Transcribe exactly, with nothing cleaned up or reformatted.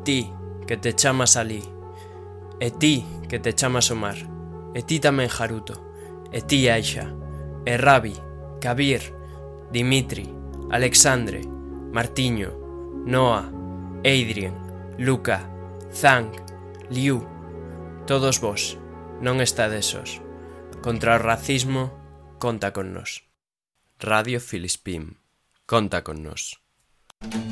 ti, que te chamas Alí, e ti, que te chamas Omar, e ti tamén Haruto, e ti Aisha, e Rabi, Kabir, Dimitri, Alexandre, Martiño, Noah, Adrien, Luca, Zhang, Liu, todos vos, non estades sós. Contra o racismo, conta con nós. Radio Filispín, conta con nós.